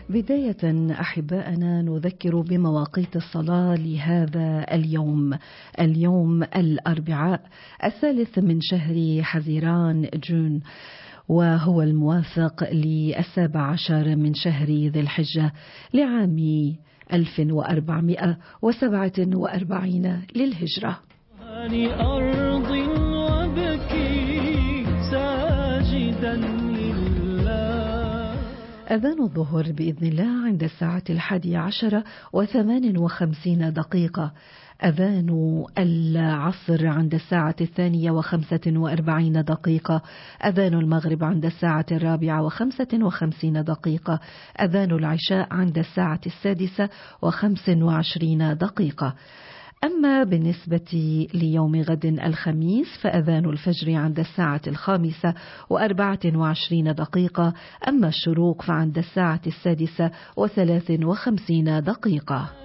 بداية أحباءنا نذكر بمواقيت الصلاة لهذا اليوم الأربعاء 3 من شهر حزيران جون، وهو الموافق ل17 من شهر ذي الحجة لعام 1447 للهجرة. أرض وبكي ساجدا أذان الظهر بإذن الله عند الساعة 11:58. أذان العصر عند الساعة 2:45. أذان المغرب عند الساعة 4:55. أذان العشاء عند الساعة 6:25. أما بالنسبة ليوم غد الخميس فأذان الفجر عند الساعة 5:24. أما الشروق فعند الساعة 6:53.